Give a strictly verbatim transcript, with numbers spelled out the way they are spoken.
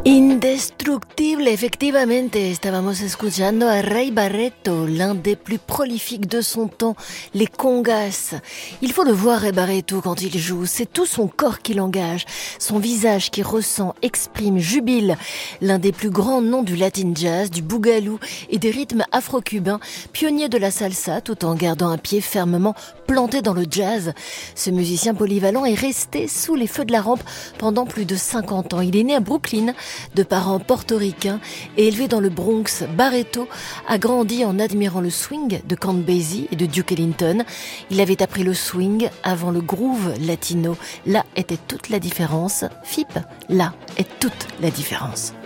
Indestructible, efectivamente, estábamos escuchando a Ray Barretto, l'un des plus prolifiques de son temps, les congas. Il faut le voir, Ray Barretto, quand il joue, c'est tout son corps qui l'engage, son visage qui ressent, exprime, jubile. L'un des plus grands noms du latin jazz, du boogaloo et des rythmes afro-cubains, pionnier de la salsa tout en gardant un pied fermement planté dans le jazz. Ce musicien polyvalent est resté sous les feux de la rampe pendant plus de cinquante ans. Il est né à Brooklyn, de parents portoricains et élevé dans le Bronx. Barretto a grandi en admirant le swing de Count Basie et de Duke Ellington. Il avait appris le swing avant le groove latino. Là était toute la différence. F I P, là est toute la différence.